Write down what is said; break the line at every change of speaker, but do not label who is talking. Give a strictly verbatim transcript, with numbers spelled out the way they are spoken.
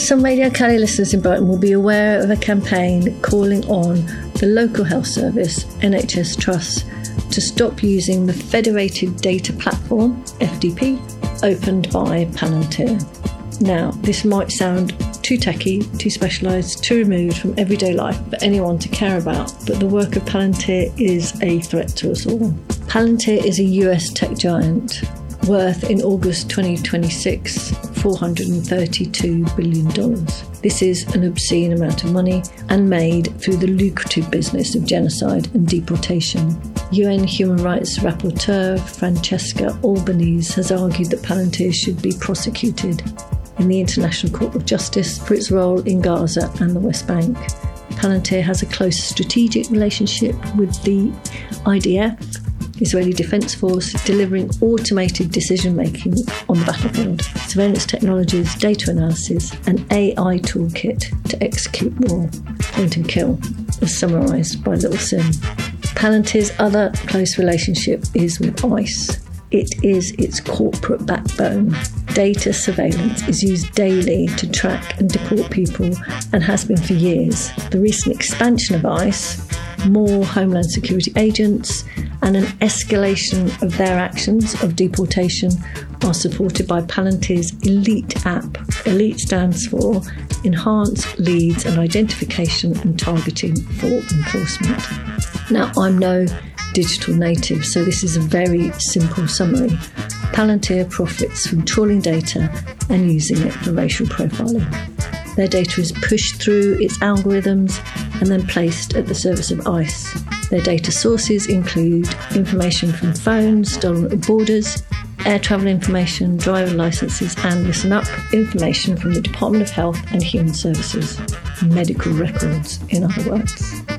Some Radio Calais listeners in Brighton will be aware of a campaign calling on the local health service, N H S Trusts, to stop using the Federated Data Platform, F D P, opened by Palantir. Now, this might sound too techy, too specialised, too removed from everyday life for anyone to care about, but the work of Palantir is a threat to us all. Palantir is a U S tech giant, worth in August twenty twenty-six four hundred thirty-two billion dollars. This is an obscene amount of money and made through the lucrative business of genocide and deportation. U N Human Rights Rapporteur Francesca Albanese has argued that Palantir should be prosecuted in the International Court of Justice for its role in Gaza and the West Bank. Palantir has a close strategic relationship with the I D F, Israeli Defence Force, delivering automated decision-making on the battlefield, surveillance technologies, data analysis, and A I toolkit to execute war, point and kill, as summarised by Little Sim. Palantir's other close relationship is with ICE. It is its corporate backbone. Data surveillance is used daily to track and deport people and has been for years. The recent expansion of ICE, more Homeland Security agents, and an escalation of their actions of deportation are supported by Palantir's Elite app. Elite stands for Enhanced Leads and Identification and Targeting for Enforcement. Now, I'm no digital native, so this is a very simple summary. Palantir profits from trawling data and using it for racial profiling. Their data is pushed through its algorithms and then placed at the service of ICE. Their data sources include information from phones stolen at borders, air travel information, driver licences, and, listen up, information from the Department of Health and Human Services, medical records, in other words.